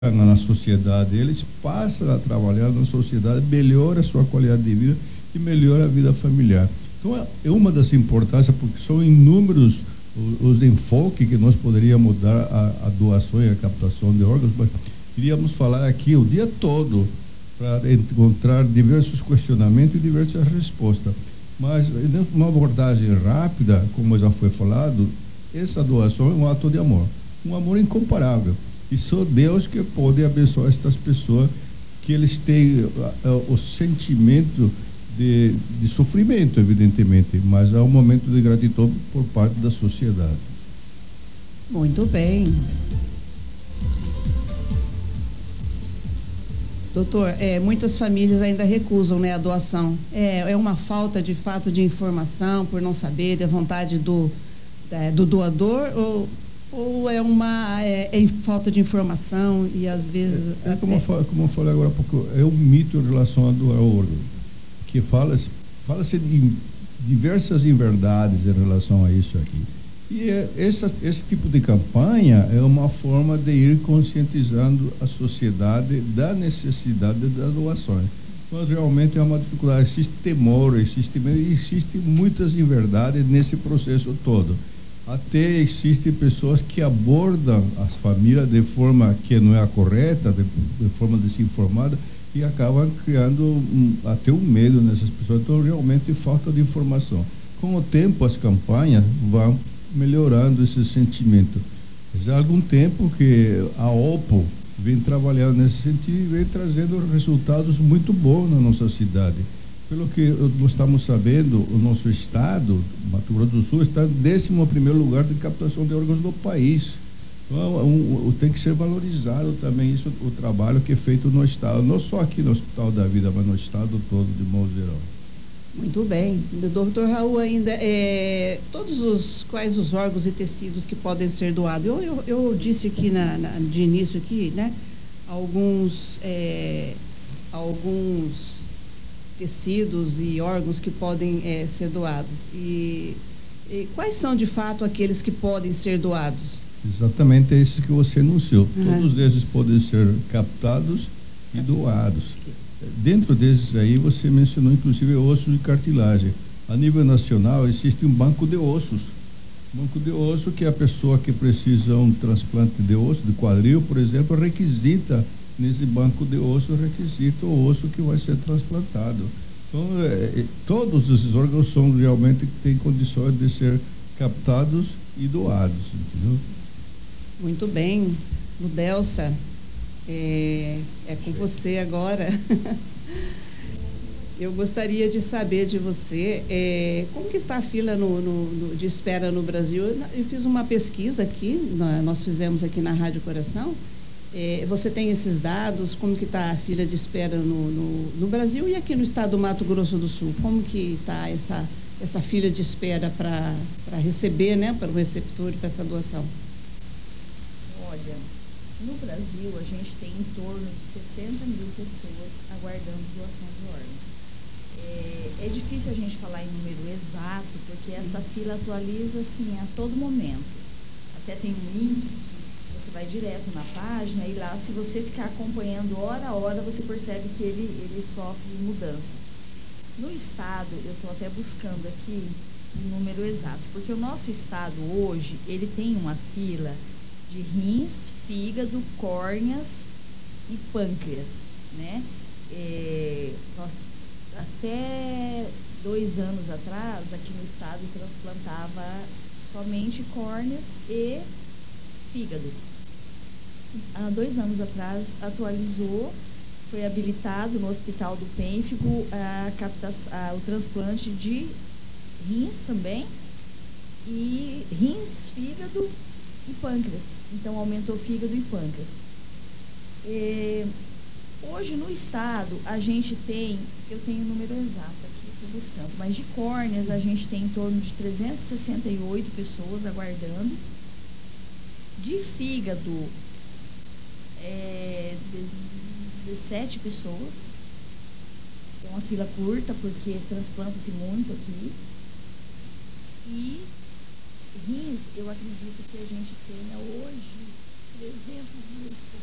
na sociedade, eles passam a trabalhar na sociedade, melhora a sua qualidade de vida e melhora a vida familiar. Então é uma das importâncias, porque são inúmeros os enfoques que nós poderíamos dar a doação e a captação de órgãos, mas iríamos falar aqui o dia todo para encontrar diversos questionamentos e diversas respostas. Mas uma abordagem rápida, como já foi falado, essa doação é um ato de amor, um amor incomparável. E só Deus que pode abençoar estas pessoas, que eles têm o sentimento de sofrimento, evidentemente, mas há um momento de gratidão por parte da sociedade. Muito bem. Doutor, muitas famílias ainda recusam, né, a doação. É uma falta de fato de informação, por não saber, da vontade do doador, ou é falta de informação e às vezes... Como eu falei agora há pouco, é um mito em relação a doar órgão, que fala-se de diversas inverdades em relação a isso aqui. E esse tipo de campanha é uma forma de ir conscientizando a sociedade da necessidade das doações. Mas realmente é uma dificuldade, existe temor, existe medo, e existem muitas inverdades nesse processo todo. Até existem pessoas que abordam as famílias de forma que não é a correta, de forma desinformada, e acabam criando até um medo nessas pessoas. Então, realmente, falta de informação. Com o tempo, as campanhas vão melhorando esse sentimento. Já há algum tempo que a OPO vem trabalhando nesse sentido e vem trazendo resultados muito bons na nossa cidade. Pelo que nós estamos sabendo, o nosso estado, Mato Grosso do Sul, está em 11º lugar de captação de órgãos do país. Então, tem que ser valorizado também isso, o trabalho que é feito no estado, não só aqui no Hospital da Vida, mas no estado todo, de modo geral. Muito bem. Doutor Raul, ainda, quais os órgãos e tecidos que podem ser doados? Eu disse aqui de início aqui, né, alguns tecidos e órgãos que podem ser doados. E quais são, de fato, aqueles que podem ser doados? Exatamente esses que você anunciou. Todos esses podem ser captados e doados. Dentro desses aí, você mencionou inclusive ossos de cartilagem. A nível nacional, existe um banco de ossos. Banco de osso que a pessoa que precisa um transplante de osso, de quadril, por exemplo, requisita nesse banco de osso, requisita o osso que vai ser transplantado. Então, todos esses órgãos são realmente que têm condições de ser captados e doados, entendeu? Muito bem. Ludelsa, é com você agora. Eu gostaria de saber de você como que está a fila de espera no Brasil. Eu fiz uma pesquisa aqui, nós fizemos aqui na Rádio Coração. Você tem esses dados? Como que está a fila de espera no Brasil e aqui no estado do Mato Grosso do Sul? Como que está essa fila de espera para receber, né, para o receptor e para essa doação? Olha, no Brasil a gente tem em torno de 60 mil pessoas aguardando doação de órgãos. É difícil a gente falar em número exato, porque essa fila atualiza assim a todo momento. Até tem um link que você vai direto na página e lá, se você ficar acompanhando hora a hora, você percebe que ele sofre mudança. No estado, eu estou até buscando aqui o número exato, porque o nosso estado hoje, ele tem uma fila de rins, fígado, córneas e pâncreas, né? Nós, até 2 anos atrás, aqui no estado, transplantava somente córneas e fígado. Há 2 anos atrás, atualizou, foi habilitado no Hospital do Pênfigo o transplante de rins também, e rins, fígado e pâncreas. Então, aumentou fígado e pâncreas. Hoje, no estado, a gente tem, eu tenho o número exato aqui, estou buscando, mas de córneas a gente tem em torno de 368 pessoas aguardando. De fígado, 17 pessoas. É uma fila curta, porque transplanta-se muito aqui. E rins, eu acredito que a gente tenha hoje 300 mil pessoas.